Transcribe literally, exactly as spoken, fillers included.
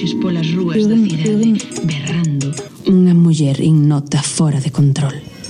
carruaxes polas rúas da cidade berrando. Unha muller ignota fora de control.